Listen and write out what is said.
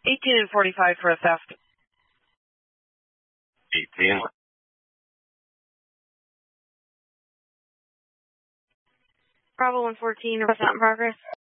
18 and 45 for a theft. 18. Bravo 114, arrest not in progress.